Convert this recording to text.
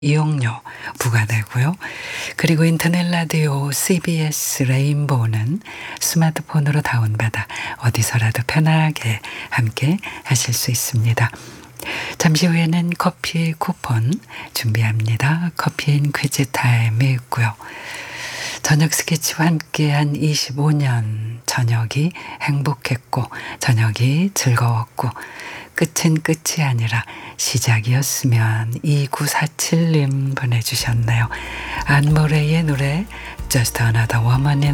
이용료 부과되고요. 그리고 인터넷 라디오 CBS 레인보우는 스마트폰으로 다운받아 어디서라도 편하게 함께 하실 수 있습니다. 잠시 후에는 커피 쿠폰 준비합니다. 커피인 퀴즈 타임이 있고요. 저녁 스케치와 함께한 25년 저녁이 행복했고 저녁이 즐거웠고 끝은 끝이 아니라 시작이었으면 2947님 보내주셨네요. 안모레이의 노래 Just Another Woman in